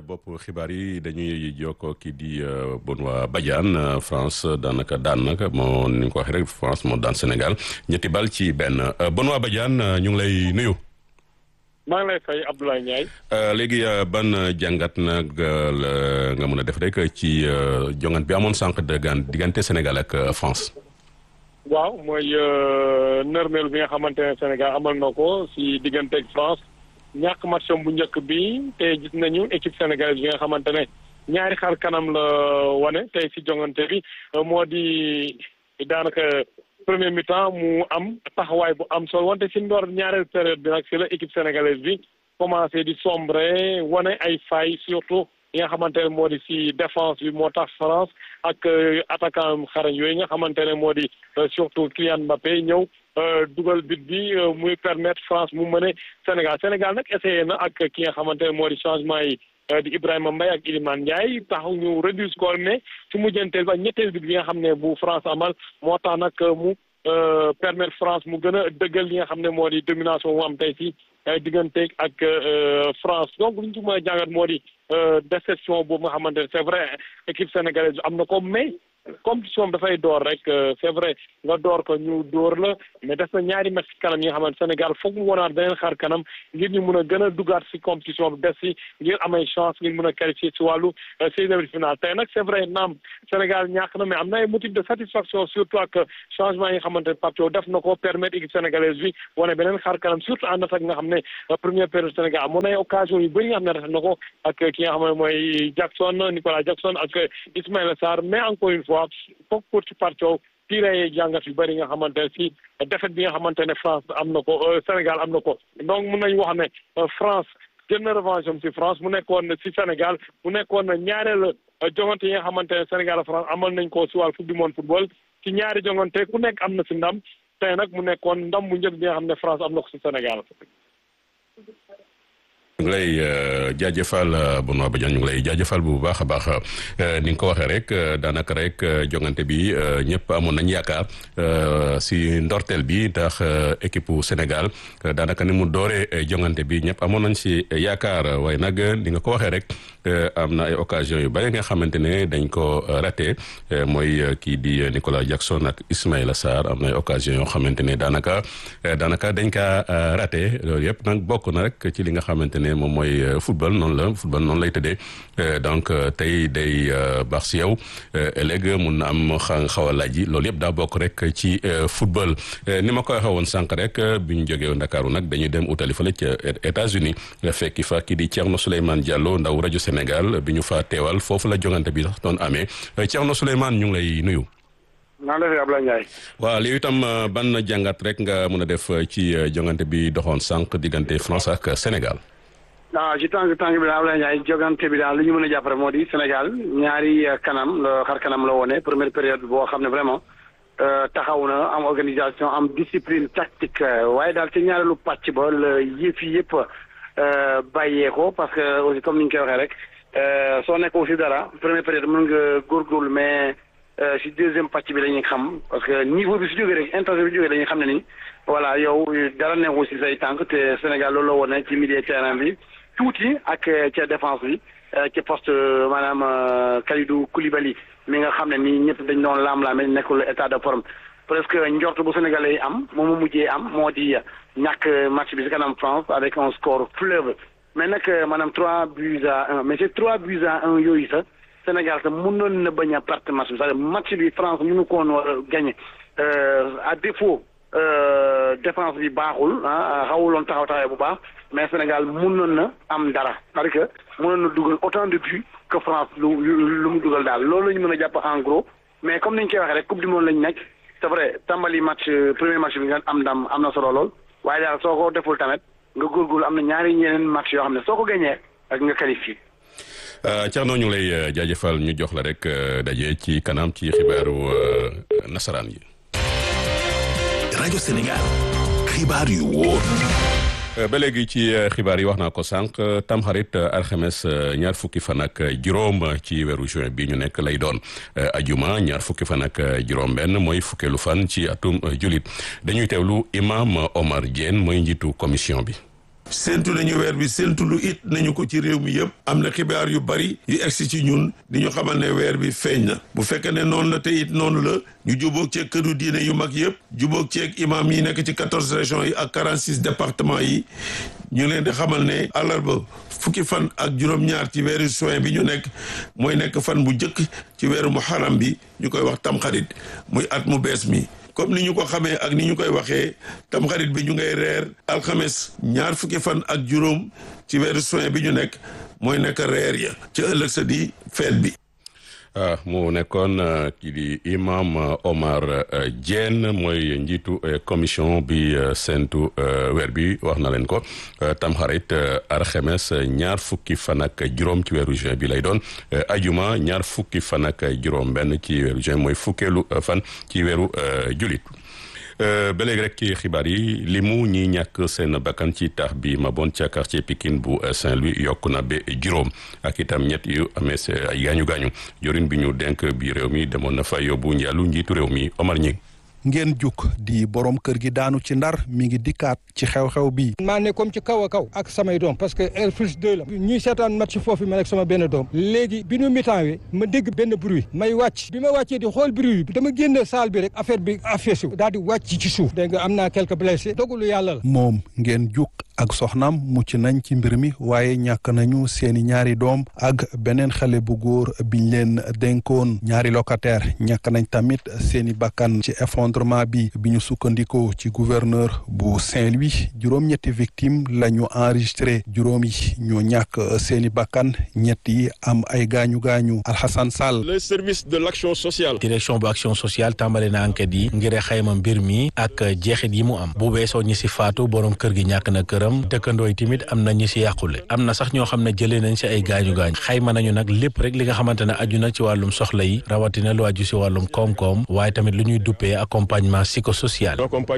bopp xibaar yi dañuy jokkoo kii di Benoît Badiane France daanaka daan nag moo ni ko waxee rek France moo daan Sénégal ñetti bal ci benn Benoît Badiane ñu ngi lay nuyu. maa ngi lay fay Abdoulaye Ndiaye. léegi ban jàngat nag nga mën a def rek ci jongant bi amoon sànq diggante Sénégal ak France. waaw mooy nërmeelu bi nga xamante ne Sénégal amal na ko si diggante ak France ñàkk matcham bu njëkk bi te gis nañu équipe sénégalaise bi nga xamante ne ñaari xar kanam la wane tey si jongante bi moo di daanaka premier mi-temps mu am taxawaay bu am solo wante si ndoor ñaareel période bi nag si la équipe sénégalaise bi commencé di sombre wane ay failles surtout yi nga xamante ne moo di si défense bi moo tax France ak attaquant xarañ yooyu nga xamante ne moo di surtout Kylian Mbappé ñëw dugal but bi muy permettre France mu mëne Sénégal nag essayé na ak ki nga xamante ne moo di changement yi di Ibrahima Mbaye ak Iliman Ndiaye taxaw ñu réduire score mais su mujjanteel ba ñetteel but bi nga xam ne bu France amal moo tax nag mu permettre France mu gën a dëggal li nga xam ne moo di domination mu am tey si digganteeg ak France donc li ñu ci mën a jàngat moo di déception boobu nga xamante ne c'est vrai équipe sénégalaise am na ko mais compétition bi dafay door rek c'est vrai nga door ko ñu door la mais des na ñaari match kanam yi nga xamante Sénégal foog mu wonaat beneen xar kanam ngir ñu mun a gën a dugaat si compétition bi des si ngir amay chance ngir mun a qualifier si wàllu seizième de finale tey nag c'est vrai naam Sénégal ñàkk na mais am na ay motifs de satisfaction surtout ak changement yi nga xamante ne Pape Thiaw def na ko permettre équipe sénégalaise bi wane beneen xar kanam surtout en attaque nga xam ne première période Sénégal amoon ay occasion yu bëri nga xam ne def na ko ak ki nga xam ne mooy Nicolas Jackson ak Ismaïla Sarr mais encore une fois foog pour ci Pape Thiaw tiré jàngat yu bëri nga xamante ne si défaite bi nga xamante ne France am na ko Sénégal am na ko donc mun nañu wax ne France jël na revanche am si France mu nekkoon si Sénégal mu nekkoon ñaareel jongante yi nga xamante ne Sénégal ak France amal nañ ko si wàllu coupe du monde football ci ñaari jongante ku nekk am na si ndam tey nag mu nekkoon ndam bu njëkk bi nga xam ne France am na ko si Sénégal. ñu ngi lay jaajëfal Benoît Badiane ñu ngi lay jaajëfal bu baax a baax ni nga ko waxee rek daanaka rek jongante bi ñëpp amoon nañ yaakaar si ndorteel bi ndax équipe Sénégal daanaka ni mu dooree jongante bi ñëpp amoon nañ si yaakaar waaye nag ni nga ko waxee rek am na ay occasion yu bari nga xamante ne dañ ko raté mooy kii di Nicolas Jackson ak Ismaïla Sarr am na ay occasion yoo xamante ne daanaka dañ kaa raté loolu yëpp nag bokk na rek ci li nga xamante ne moom mooy football noonu lay tëddee donc tey day baax si yow ëllëg mun na am xaw a laaj yi loolu yëpp daa bokk rek ci football ni ma ko waxee woon sànq rek bi ñu jógee Ndakaaru nag dañuy dem utali fële ca États-Unis fekki fa kii di Thierno Souleymane Diallo ndaw rajo Sénégal bi ñu fa teewal foofu la jongante bi sax doon amee Thierno Souleymane ñu ngi lay nuyu. maa ngi lay Abdoulaye Ndiaye. waaw léegi itam ban jàngat rek nga mën a def ci jongante bi doxoon sànq diggante France ak Sénégal. ci tànk bi daal Abdoulaye Ndiaye jogante bi daal li ñu mën a jàpp rek moo di Sénégal ñaari kanam xar kanam la wone première période boo xam ne vraiment taxaw na am organisation am discipline tactique waaye daal ci ñaareelu pàcc ba la yëf yi yëpp bàyyee ko parce que aussi comme ni ñu koy waxee rek soo nekk aussi dara première période mën nga góorgóorlu mais si deuxième pàcc bi dañuy xam parce que niveau bi su jógee rek intensité bi jógee dañuy xam ne ni voilà yow dara nekkul si say tànk te Sénégal loolu la wone ci milieu terrain bi tuuti ak ca défense bi ci poste maanaam Kalidou Koulibaly mi nga xam ne nii ñëpp dañ doon laam-laame nekkul état de forme presque njort bu Sénégalais yi am moom mu mujjee am moo di ñàkk match bi si kanam France avec un score fleuve mais nag maanaam 3-1 mais c'est 3-1 yooyu sax Sénégal sax mënoon na bañ a perte match bi c'est-à-dire match bi France mënu ko woon war a gagner à défaut défense bi baaxul xawuloon taxaw bu baax mais Sénégal mënoon na am dara parce que mënoon na dugal autant de buts que France lu mu dugal daal loolu la ñu mën a jàpp en gros mais comme ni ñu koy waxee rek coupe du monde lañu nekk c'est vrai tàmbali premier match bi nga am ndam am na solo lool waaye daal soo ko deful tamit nga góorgóorlu am na ñaari ñeneen match yoo xam ne soo ko gañee ak nga qualifié. Thierno ñu ngi lay jaajëfal ñu jox la rek daje ci kanam ci xibaaru nasaraan yi. rajo Sénégal xibaar yu wóor. ba léegi ci xibaar yi wax naa ko sànq tamxarit alxames ñaar fukki fan ak juróom ci weeru juin bi ñu nekk lay doon ajuma ñaar fukki fan ak juróom benn mooy fukkeelu fan ci atum julit dañuy teewlu imam Omar Diène mooy njiitu commission bi. séntu nañu weer bi séntu lu it nañu ko ci réew mi yëpp am na xibaar yu bari yu egsi ci ñun di ñu xamal ne weer bi feeñ na bu fekkee ne noonu la te it noonu la ñu jubóog ceeg këru diine yu mag yëpp jubóog ceeg imam yi nekk ci 14 régions yi ak 46 départements yi ñu leen di xamal ne àllarba fukki fan ak juróom-ñaar ci weeru juin bi ñu nekk mooy nekk fan bu njëkk ci weeru muharram bi ñu koy wax tamxarit muy at mu bees mi. comme ni ñu ko xamee ak ni ñu koy waxee tamxarit bi ñu ngay reer alxames ñaar fukki fan ak juróom ci weeru juin bi ñu nekk mooy nekk reer ya ci ëllëg sa di feet bi. mu nekkoon kii di imam Omar Diène mooy njiitu commission bi séntu weer bi wax na leen ko tamxarit alxames ñaar fukki fan ak juróom ci weeru juin bi lay doon ajuma ñaar fukki fan ak juróom benn ci weeru juin mooy fukkeelu fan ci weeru julit ba léegi rek ci xibaar yi limu ñi ñàkk seen bakkan ci taax bi ma bon ca quartier Pikine bu Saint-Louis yokku na ba juróom ak itam ñett yu amee ay gaañu-gaañu jorin bi ñu denk bi réew mi demoon na fa yóbbu njaalu njiitu réew mi Omar Ñing ngeen juk di borom kër gi daanu ci Ndar mi ngi dikkaat ci xew-xew bi maa ne comme ci kaw a kaw ak samay doom parce que R+2 la ñuy seetaan match foofu ma nekk sama benn doom léegi bi nu mi-temps wi ma dégg benn bruit may wàcc bi ma wàccee di xool bruit bi dama génne salle bi rek affaire bi affaissé wu daal di wàcc ci suuf dégg nga am naa quelques blessés dogalu yàlla la moom ngeen juk ak soxnaam mucc nañ ci mbir mi waaye ñàkk nañu seeni ñaari doom ak beneen xale bu góor biñ leen dénkoon ñaari locataire ñàkk nañ tamit seeni bakkan ci effondrement bi ñu sukkandikoo ci gouverneur bu Saint-Louis juróom-ñetti victime la ñu enregistré juróom yi ñoo ñàkk seeni bakkan ñett yi am ay gaañu-gaañu Alhassane Sall. le service de l'action sociale. direction bu action sociale tàmbale na enquête yi ngir xayma mbir mi ak jeexit yi mu am bu weesoo ñi si faatu borom kër gi ñàkk na këram dëkkandoo yi tamit am na ñi si yàqule am na sax ñoo xam ne jëlee nañ si ay gaañu-gaañu xayma nañu nag lépp rek li nga xamante ne aju na ci wàllum soxla yi rawatina lu aju si wàllum koom-koom waaye tamit lu ñuy duppee accompagnement psychosocial.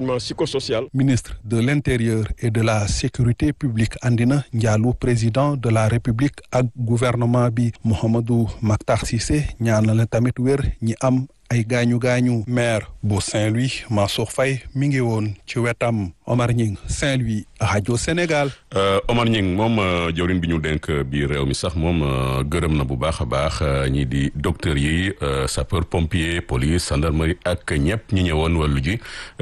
ministre de l'intérieur et de la sécurité publique andina njaalu président de la république ak gouvernement bi Mouhamadou Makhtar Cissé ñaanal tamit wér ñi am ay gaañu-gaañu maire bu Saint-Louis Mansour Faye mi ngi woon ci wetam Omar Ñing Saint-Louis rajo Sénégal. Omar Ñing moom jawriñ bi ñu dénk biir réew mi sax moom gërëm na bu baax a baax ñii di docteurs yi sapeur pompier police gendarmerie ak ñëpp ñi ñëwoon wàllu ji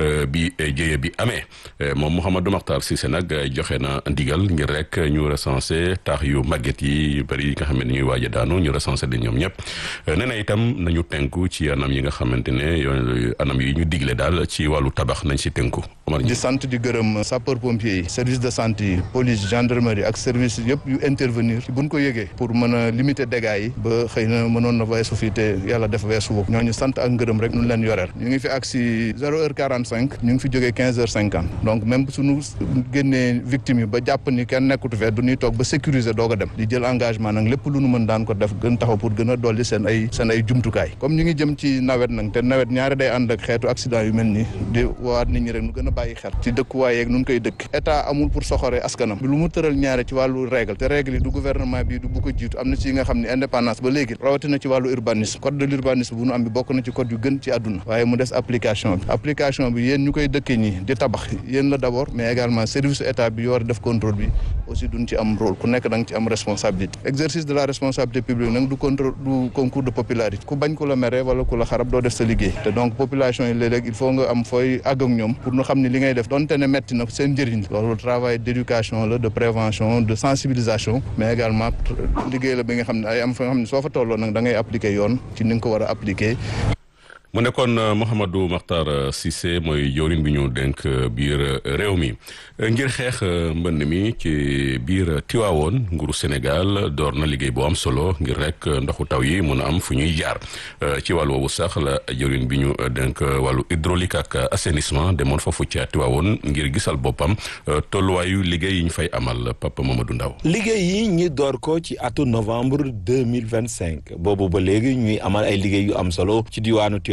bi jëye bi amee moom Mouhamadou Makhtar Cissé nag joxe na ndigal ngir rek ñu recensé taax yu màgget yi yu bëri yi nga xam ne ñuy waaj a daanu ñu recensé leen ñoom ñëpp nee na itam nañu tënku ci anam yi nga xamante ne anam yi ñu digle daal ci wàllu tabax nañ si tënku. di sant di gërëm sapeur pompier yi service de santé yi police gendarmerie ak service yëpp yu intervenir ci buñ ko yëgee pour mën a limiter dégâts yi ba xëy na mënoon na weesu fii te yàlla def weesu boobu ñooñu sant ak ngërëm rek ñu leen yoreel ñu ngi fi ak si 0h45 ñu ngi fi jógee 15h50 donc même suñu génnee victime yi ba jàpp ni kenn nekkutu fee du ñuy toog ba sécuriser doog a dem di jël engagement nag lépp lu nu mën daan ko def gën taxaw pour gën a dolli seen ay jumtukaay comme ñu ngi jëm ci nawet nag te nawet ñaari day ànd ak xeetu accident yu mel ni di waat nit ñi rek nu gën a bàyyi xel ci dëkkuwaay yeeg nun koy dëkk état amul pour soxore askanam lu mu tëral ñaare ci wàllu règle te règle yi du gouvernement bi du bu ko jiitu am na ci nga xam ne indépendance ba léegi rawatina ci wàllu urbanisme code de l'urbanisme bu nu am bi bokk na ci code yu gën ci àdduna waaye mu des application bi yéen ñu koy dëkkee ñi di tabax yéen la d'abord mais également service état bi yoo war a def contrôle bi aussi duñ ci am rôle ku nekk da nga ci am responsabilité exercice de la responsabilité publique nag du contrôle du concours de popularité ku bañ ku la mere wala ku la xarab doo def sa liggéey te donc population yi léeg-léeg il faut nga am fooy àgg ak ñoom pour ñu xam ne li ngay def donte ne metti na seen njëriñ loolu travail d'éducation la de prévention de sensibilisation mais également liggéey la bi nga xam ne ay am fa nga xam ne soo fa tolloo nag da ngay appliquer yoon ci ni nga ko war a appliquer. mu nekkoon Mouhamadou Makhtar Cissé mooy jawriñ bi ñu dénk biir réew mi ngir xeex mbënd mi ci biir Tiwaawoon nguuru Sénégal door na liggéey bu am solo ngir rek ndoxu taw yi mun a am fu ñuy jaar ci wàllu woowu sax la jawriñ bi ñu dénk wàllu hydraulique ak assainissement demoon foofu ca Tiwaawoon ngir gisal boppam tolluwaayu liggéey yi ñu fay amal Papa Mamadou Ndaw liggéey yi ñi door ko ci atu novembre 2025 boobu ba léegi ñuy amal ay liggéey yu am solo ci diwaanu Tiwaawoon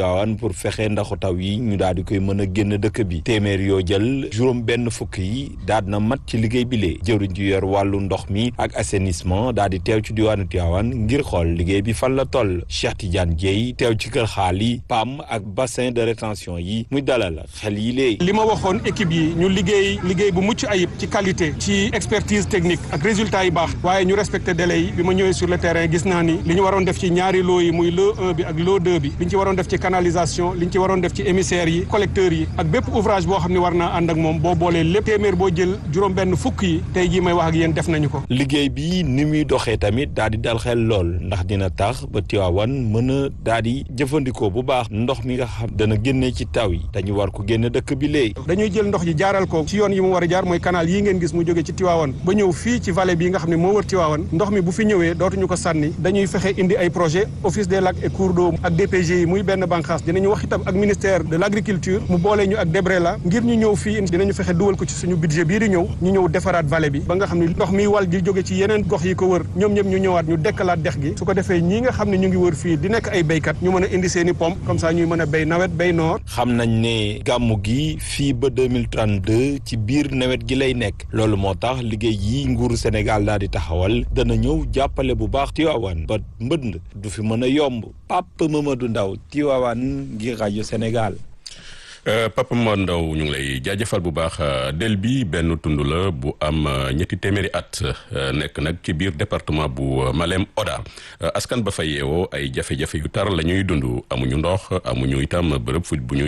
Tivaouane pour fexe ndaxu taw yi ñu daal di koy mën a génn dëkk bi téeméer yoo jël juróom benn fukk yi daal na mat ci liggéey bi lee jëwriñ ji yor wàllu ndox mi ak assainissement daal di teew ci diwaanu Tivaouane ngir xool liggéey bi fan la toll Cheikh Tidiane Dieye teew ci kër xaali PAM ak bassin de rétention yi muy dalal xel yi lee li ma waxoon équipe yi ñu liggéey bu mucc ayib ci qualité ci expertise technique ak résultat yi baax waaye ñu respecté délai yi bi ma ñëwee sur le terrain gis naa ni li ñu waroon def ci ñaari loo yi muy lot 1 bi ak lot 2 bi li ñu ci waroon def ci canalisation li ñu ci waroon def ci émissaires yi collecteurs yi ak bépp ouvrage boo xam ne war naa ànd ak moom boo boolee lépp téeméer boo jël juróom benn fukk yi tey jii may wax ak yéen def nañu ko. liggéey bi ni muy doxee tamit daal di dal xel lool ndax dina tax ba Tivaouane mën a daal di jëfandikoo bu baax ndox mi nga xam dana génne ci taw yi dañu war ko génne dëkk bi léegi. dañuy jël ndox ji jaaral ko ci yoon yi mu war a jaar mooy canal yi ngeen gis mu jóge ci Tivaouane ba ñëw fii ci vallée bi nga xam ne moo wër Tivaouane ndox mi bu fi ñëwee dootuñu ko sànni dañuy fexe indi ay projet office des lacs et cours d'eau ak DPG yi muy benn bànqaas dinañu wax itam ak ministère de l'agriculture mu boole ñu ak DEBRELA ngir ñu ñëw fii dinañu fexe dugal ko ci suñu budget bii di ñëw ñu ñëw defaraat vallée bi ba nga xam ne ndox mi wal di jóge ci yeneen gox yi ko wër ñoom ñëpp ñu ñëwaat ñu dekkalaat dex gi su ko defee ñi nga xam ne ñu ngi wër fii di nekk ay béykat ñu mën a indi seen i pompe comme ça ñuy mën a béy nawet béy noor. xam nañ ne gàmmu gi fii ba 2032 ci biir nawet gi lay nekk loolu moo tax liggéey yi nguuru Sénégal daal di taxawal dana ñëw jàppale bu baax Tivaouane ba mbënd du fi mën a yomb Papa Mamadou Ndaw Tivaouane ngir rajo Sénégal. Papa Mamadou Ndaw ñu ngi lay jaajëfal bu baax del bi benn tund la bu am ñetti téeméeri at nekk nag ci biir département bu Malem Hodar askan ba fa yeewoo ay jafe-jafe yu tar la ñuy dund amuñu ndox amuñu itam bërëb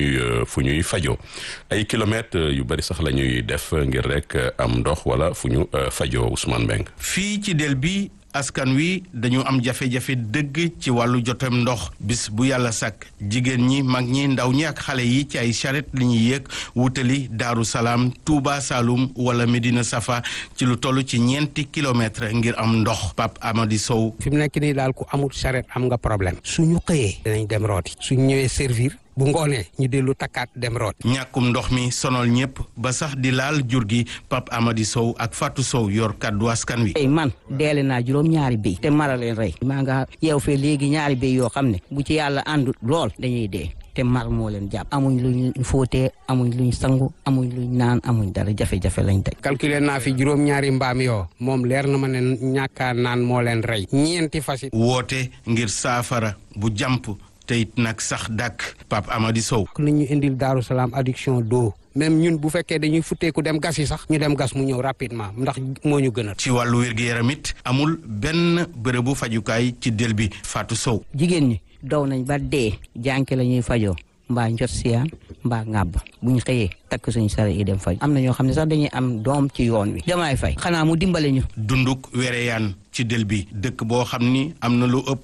fu ñuy fajoo ay kilomètres yu bari sax la ñuy def ngir rek am ndox wala fu ñu fajoo Ousmane Mbeng fii ci del bi askan wi dañu am jafe-jafe dëgg ci wàllu jotem ndox bis bu yàlla sàkk jigéen ñi mag ñi ndaw ñi ak xale yi ci ay charrette li ñuy yéeg wutali Daaru Salaam Touba Saloum wala Medina Safa ci lu toll ci 4 kilomètres ngir am ndox Pape Amady Sow. fi mu nekk nii daal ku amul charrette am nga problème suñu xëyee dinañ dem rooti suñu ñëwee servir bu ngoonee ñu dellu takkaat dem root. ñàkkum ndox mi sonal ñëpp ba sax di laal jur gi Pape Amady Sow ak Fatou Sow yor kàddu askan wi. man deele naa juróom-ñaari béy te mara leen rey maa nga yeew fee léegi ñaari béy yoo xam ne bu ci yàlla àndul lool dañuy dee te mar moo leen jàpp amuñ luñ fóotee amuñ luñ sangu amuñ luñ naan amuñ dara jafe-jafe lañ teg. calculé naa fi juróom-ñaari mbaam yoo moom leer na ma ne ñàkkaa naan moo leen rey ñeenti fas woote ngir saafara bu jàmp te it nag sax dàkk Pape Amady Sow. li ñu indil Daaru Salaam adduction d'eau même ñun bu fekkee dañuy futteeku dem gas yi sax ñu dem gas mu ñëw rapidement ndax moo ñu gënal. ci wàllu wér-gu-yaram it amul benn bërëbu fajukaay ci del bi Fatou Sow. jigéen ñi daw nañ ba dee jànke la ñuy fajoo mbaa njot siyaan mbaa ngàbb bu ñu xëyee takk suñu sare yi dem faj am na ñoo xam ne sax dañuy am doom ci yoon wi Diomaye Faye xanaa mu dimbale ñu. dunduk wereyaan ci del bi dëkk boo xam ni am na lu ëpp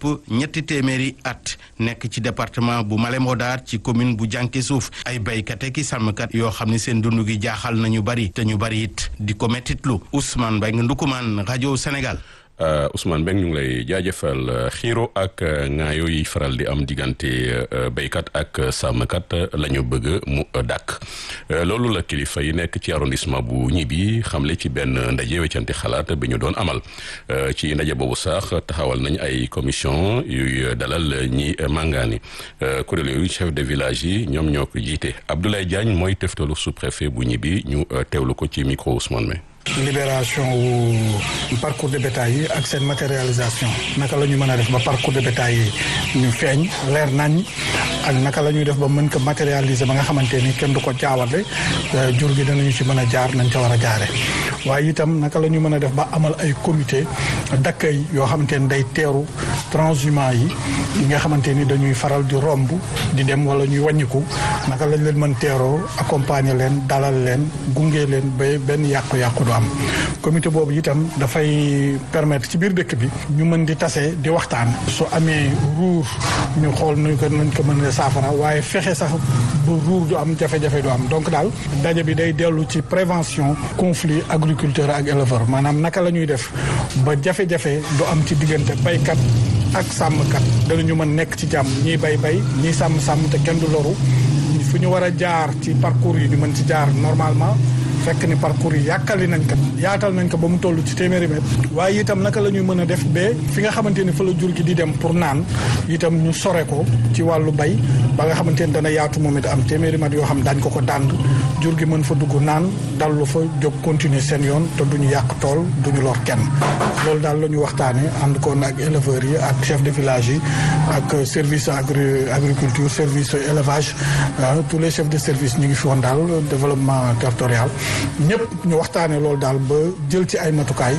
200 at nekk ci département bu Malem Hodar ci commune bu Jànke Suuf ay béykat ki sàmmkat yoo xam ne seen dund gi jaaxal na ñu bari te ñu bari it di ko mettitlu Ousmane Mbengue Ndukumaan rajo Sénégal. Ousmane Mbengue ñu ngi lay jaajëfal xiiro ak ŋaayoo yi faral di am diggante béykat ak sàmmkat la ñu bëgg mu dàkk loolu la kilifa yi nekk ci arrondissement bu Ñibi xamle ci benn ndaje weccante xalaat bi ñu doon amal ci ndaje boobu sax taxawal nañ ay commission yuy dalal ñi màngaani kuréel yooyu chef de village yi ñoom ñoo ko jiite Abdoulaye Diagne mooy teftalu sous-préfet bu Ñibi ñu teewlu ko ci micro Ousmane Mbengue. libération wu parcours de bétail yi ak seen matérialisation naka la ñu mën a def ba parcours de bétail yi ñu feeñ leer nañ ak naka la ñuy def ba mën ko matérialiser ba nga xamante ni kenn du ko jaawale jur gi danañu ci mën a jaar nañ ca war a jaare waaye itam naka la ñu mën a def ba amal ay comité d'accueil yoo xamante ni day teeru transhumants yi nga xamante ni dañuy faral di romb di dem wala ñuy wàññiku naka lañ leen mën teeroo accompagner leen dalal leen gunge leen ba benn yàqu-yàqu du am comité boobu itam dafay permettre ci biir dëkk bi ñu mën di tase di waxtaan su amee ruur ñu xool nañ ko mën a saafara waaye fexe sax bu ruur du am jafe-jafe du am donc daal daje bi day dellu ci prévention conflit agriculteur ak éleveur maanaam naka la ñuy def ba jafe-jafe du am ci diggante baykat ak sàmmkat danañu mën nekk ci jàmm ñiy bay ñiy sàmm te kenn du loru fu ñu war a jaar ci parcours yi ñu mën ci jaar normalement fekk ni parcours yi yàkkali nañ ko yaatal nañ ko ba mu toll ci téeméeri mètre waaye itam naka la ñuy mën a def ba fi nga xamante ni fa la jur gi di dem pour naan itam ñu sore ko ci wàllu bay ba nga xamante ni dana yaatu moom it am téeméeri mètre yoo xam daañ ko dànd jur gi mën fa dugg naan dallu fa jóg continuer seen yoon te duñu yàq tool duñu lor kenn loolu daal la ñu waxtaane ànd koon ak éleveurs yi ak chef de village yi ak service agriculture service élevage tous les chefs de service ñu ngi fi woon daal développement territorial ñëpp ñu waxtaane loolu daal ba jël ci ay matukaay.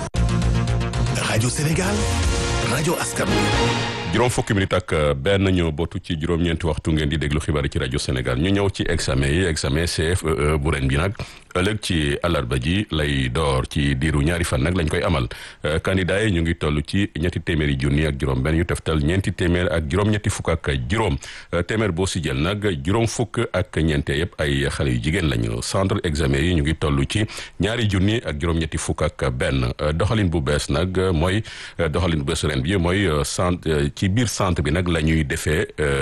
rajo Sénégal rajo askan juróom fukki minute ak benn ñoo bootu ci juróom-ñeenti waxtu ngeen di déglu xibaar ci rajo Sénégal ñu ñëw ci examen yi examen CFEE bu ren bi nag ëllëg ci àllarba ji lay door ci diiru ñaari fan nag lañ koy amal candidat yi ñu ngi toll ci ñetti téeméeri junni ak juróom benn yu teftal ñeenti téeméer ak juróom-ñetti fukk ak juróom téeméer boo si jël nag juróom fukk ak ñeente yëpp ay xale yu jigéen lañu centre examen yi ñu ngi toll ci ñaari junni ak juróom-ñetti fukk ak benn doxalin bu bees nag mooy doxalin bu bees ren bi mooy centre ci biir centre bi nag la ñuy defee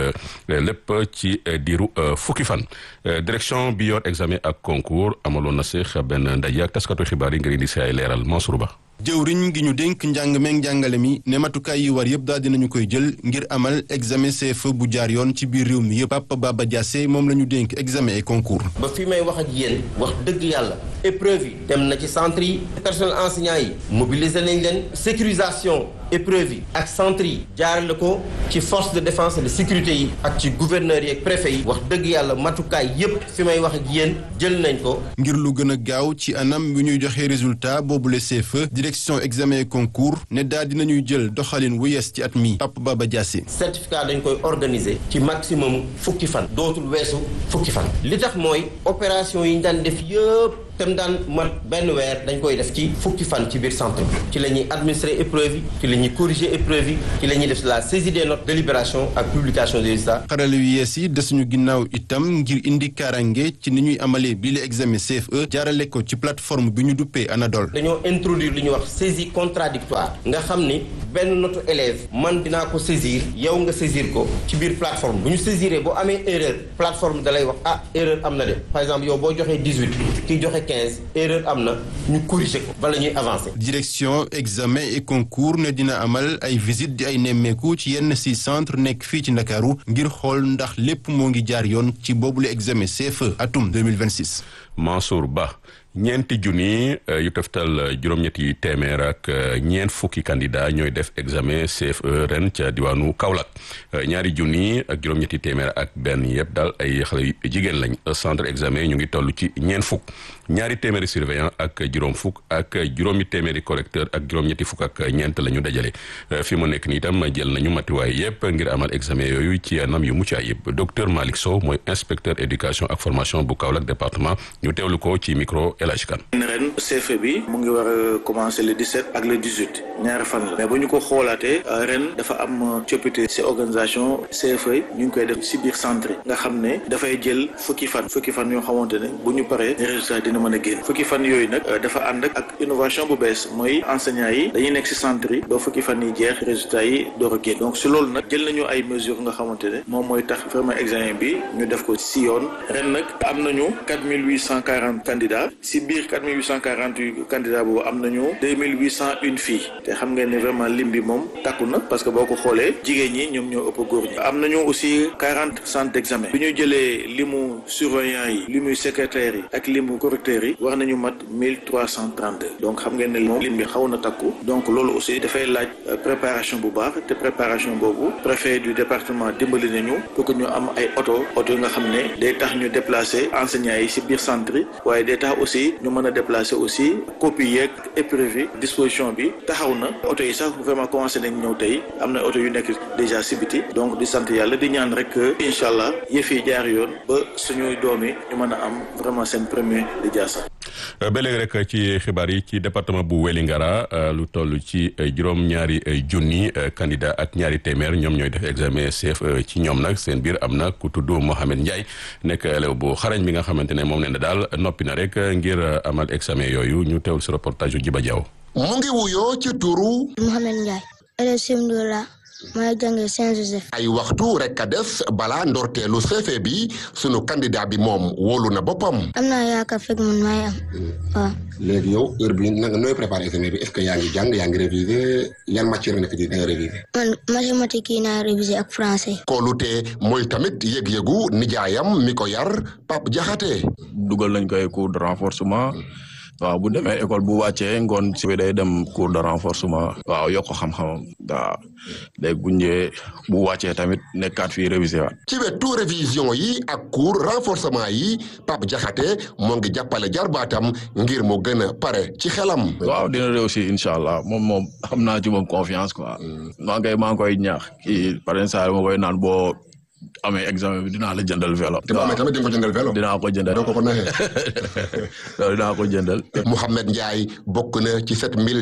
lépp ci diiru fukki fan direction bi yor examen ak concours amaloon na seex benn ndaje ak taskatu xibaar yi ngir indi si ay leeral Mansour Ba. jëwriñ gi ñu dénk njàng meeg njàngale mi ne matukaay yi war yëpp daal dinañu koy jël ngir amal examen CFEE bu jaar yoon ci biir réew mi yëpp Papa Baba Diassé moom la ñu dénk examen et concours. ba fi may wax ak yéen wax dëgg yàlla épreuve yi dem na ci centre yi personnel enseignant yi mobiliser nañ leen sécurisation épreuve yi ak centre yi jaarale ko ci force de défense et de sécurité yi ak ci gouverneur yi ak préfet yi wax dëgg yàlla matukaay yëpp fi may wax ak yéen jël nañ ko. ngir lu gën a gaaw ci anam bi ñuy joxe résultat boobule CFEE direction examen et concours ne daal dinañuy jël doxalin wu yees ci at mi Papa Baba Diassé. certificat dañ koy organiser ci maximum fukki fan dootul weesu fukki fan li tax mooy opération yi ñu daan def yëpp tem daan mat benn weer dañ koy def ci fukki fan ci biir centre bi ci la ñuy administrer épreuve yi ci la ñuy corriger épreuve yi ci la ñuy def la saisie des notes délibération ak publication des résultats. xarale yu yees yi desuñu ginnaaw itam ngir indi kaaraange ci ni ñuy amalee bii la examen CFEE jaarale ko ci plateforme bi ñu duppee Anadol. dañoo introduire li ñuy wax saisie contradictoire nga xam ni benn notu élève man dinaa ko saisir yow nga saisir ko ci biir plateforme bu ñu saisiree boo amee erreur plateforme da lay wax erreur am na de par exemple yow boo joxee 18 kii joxe 15 erreur am na ñu corriger ko bala ñuy avancer. direction examen et concours ne dina amal ay visite di ay nemmeeku ci yenn si centre nekk fii ci Ndakaaru ngir xool ndax lépp moo ngi jaar yoon ci boobule examen CFEE atum 2026. Mansour Ba. ñeenti junni yu teftal juróom-ñetti téeméer ak ñeent fukki candidat ñooy def examen CFEE ren ca diwaanu Kaolack ñaari junni ak juróom-ñetti téeméer ak benn yëpp daal ay xale jigéen lañ centre examen ñu ngi toll ci ñeent fukk ñaari téeméeri surveillant ak juróom fukk ak juróomi téeméeri correcteur ak juróom-ñetti fukk ak ñeent la ñu dajale fi mu nekk nii itam jël nañu matuwaay yëpp ngir amal examen yooyu ci anam yu mucc ayib docteur Malick Sow mooy inspecteur éducation ak formation bu Kaolack département ñu teewlu ko ci micro. ren CFEE bi mu ngi war a commencer le 17 ak le 18 ñaari fan la mais bu ñu ko xoolaatee ren dafa am coppite ci organisation CFEE ñu ngi koy def ci biir centre yi nga xam ne dafay jël fukki fan yoo xamante ne bu ñu paree résultat dina mën a génn fukki fan yooyu nag dafa ànd ak innovation bu bees mooy enseignants yi dañuy nekk ci centre yi ba fukki fan yi jeex résultat yi door a génn donc ci loolu nag jël nañu ay mesures nga xamante ne moom mooy tax vraiment examen bi ñu def ko ci yoon ren nag am nañu 4840 candidats ci biir 4848 candidats boobu am nañu 2801 filles te xam ngeen ne vraiment lim bi moom takku na parce que boo ko xoolee jigéen ñi ñoom ñoo ëpp góor ñi am nañu aussi 40 centres d'examen bi ñu jëlee limu surveillants yi limu secrétaires yi ak limu correcteurs yi wax nañu mat 1332 donc xam ngeen ne moom lim bi xaw na takku donc loolu aussi dafay laaj préparation bu baax te préparation boobu préfet du département dimbali nañu pour que ñu am ay oto yi nga xam ne day tax ñu déplacer enseignants yi ci biir centre yi waaye day tax aussi ñu mën a déplacer aussi copie yeeg épreuve yi disposition bi taxaw na oto yi sax vraiment commencé nañ ñëw tey am na oto yu nekk déjà ci biti donc di sant yàlla di ñaan rek incha allah yëf yi jaar yoon ba suñuy doom yi ñu mën a am vraiment seen premier di jaasa. ba léegi rek ci xibaar yi ci département bu Wélingara lu toll ci juróom-ñaari junni candidat ak ñaari téeméer ñoom ñooy def examen CFEE ci ñoom nag seen biir am na ku tudd Mohamed Ndiaye nekk élève bu xarañ bi nga xamante ne moom nee na daal noppi na rek ngir amal examen yooyu ñu teewul si reportage yu Jiba Diaw. mu ngi wuyoo ci turu Mohamed Ndiaye élève CM2 la maa ngi jàngee Saint-Joseph. ay waxtu rek a des balaa ndorteelu CFEE bi sunu candidat bi moom wóolu na boppam. am naa yaakaar fekk man maay am waaw. léegi yow heure bi nanga nooy préparé examen bi est-ce que yaa ngi jàng yaa ngi réviser yan matière nekk di da nga réviser. man mathématique yi naa réviser ak français. koolute mooy tamit yëg-yëgu nijaayam mi ko yar Pape Diakhaté. dugal nañ koy cours de renforcement. waaw bu demee école bu wàccee ngoon si day dem cours de renforcement. waaw yokk xam-xamam. waaw léegi bu ñëwee bu wàccee tamit nekkaat fii réviser waat. ci wetu révision yi ak cours renforcement yi Pape Diakhaté moo ngi jàppale jarbaatam ngir mu gën a pare ci xelam. waaw dina réussir incha allah moom xam naa ci moom confiance quoi. maa ngi koy ñaax kii par exemple ma koy naan boo amee examen bi dinaa la jëndal vélo. te bu amee tamit di nga ko jëndal vélo. dinaa ko jëndal doo ko naxee. dinaa ko jëndal. Mouhamed Ndiaye bokk na ci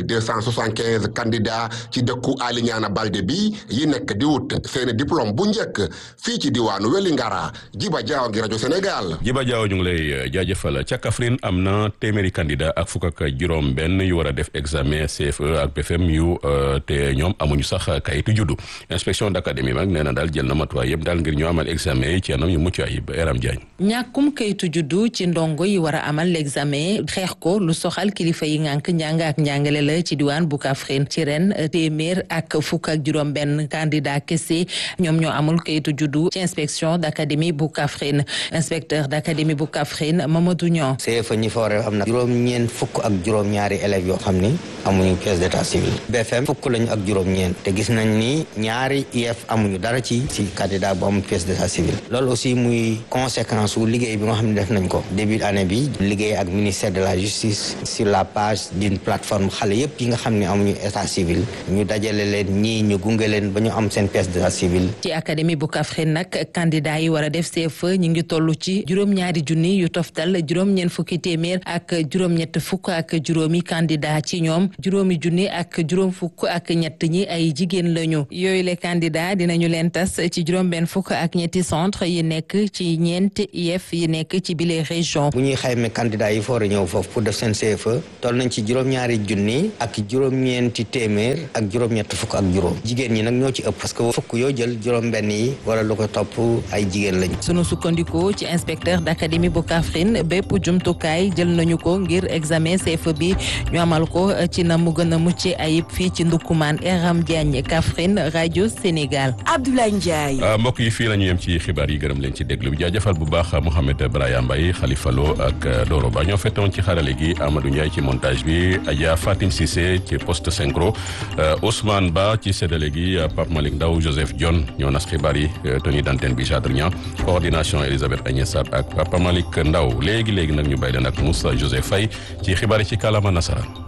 7275 candidats ci dëkku Alignana Balde bi yi nekk di wut seen diplôme bu njëkk fii ci diwaanu Wélingara Djiba Diaw ngi rajo Sénégal. Djiba Diaw ñu ngi lay jaajëfal ca Kaffrine am na téeméeri candidat ak fukk ak juróom-benn yu war a def examen CFE ak BFM yu te ñoom amuñu sax kayitu juddu inspection d'académie mag nee na daal jël na matuwaay yëpp daal ngir ñu amal examen yi ci anam yu mucc ayib Eram Diagne. ñàkkum kayitu juddu ci ndongo yi war a amal l'examen xeex ko lu soxal kilifa yi ngànk njàng ak njàngale la ci diwaan bu Kaffrine ci ren téeméer ak fukk ak juróom-benn candidat kese ñoom ñoo amul kayitu juddu ci inspection d'académie bu Kaffrine inspecteur d'académie bu Kaffrine Mamadou Niang. CFEE ñi fa war a am na juróom-ñeent fukk ak juróom-ñaari élèves yoo xam ni amuñu pièce d'état civil. BFM fukk lañu ak juróom-ñeent te gis nañ ni ñaari IEF amuñu dara ci candidat bu am pièce d'état civil. loolu aussi muy conséquence wu liggéey bi nga xam ne def nañ ko début année bi liggéey ak ministère de la justice sur la page d'une plateforme xale yépp yi nga xam ne amuñu état civil ñu dajale leen ñii ñu gunge leen ba ñu am seen pièce d'état civil. ci académie bu Kaffrine nag candidat yi war a def CFEE ñu ngi toll ci juróom-ñaari junni yu toftal juróom-ñeent fukki téeméer ak juróom-ñett fukk ak juróomi candidat ci ñoom juróomi junni ak juróom fukk ak ñett ñi ay jigéen lañu yooyu les candidats dinañu leen tas ci juróom-benn fukk ak ñetti centre yi nekk ci ñeenti IEF yi nekk ci bile région. bu ñuy xayma candidat yi foora ñëw foofu pour def seen CFEE toll nañ ci juróom-ñaari junni ak juróom-ñeenti téeméer ak juróom-ñett fukk ak juróom jigéen ñi nag ñoo ci ëpp parce que fukk yoo jël juróom-benn yi wala lu ko topp ay jigéen lañu. sunu sukkandikoo ci inspecteur d'académie bu Kaffrine bépp jumtukaay jël nañu ko ngir examen CFEE bi ñu amal ko ci na mu gën a mucc ayib fii ci Ndoukoumane Eram Diagne Kaffrine rajo Sénégal. Abdoulaye Ndiaye. mbokk yi fii la ñu yem ci xibaar yi gërëm leen ci déglu bi jaajëfal bu baax Mouhamed Braya Mbaye Khalifa Lo ak Doro Ba ñoo fettoon ci xarale gi Amadou Ndiaye ci montage bi Adja Fatim Cissé ci poste synchro Ousmane Ba ci séddale gi Pape Malick Ndaw Joseph Dione ñoo nas xibaar yi tenue d'antenne bi Jadre Niang coordination Elisabeth Agnès Sarr ak Papa Malick Ndaw léegi nag ñu bàyyi leen ak Moussa Joseph Faye ci xibaar yi ci kàllaama nasaraan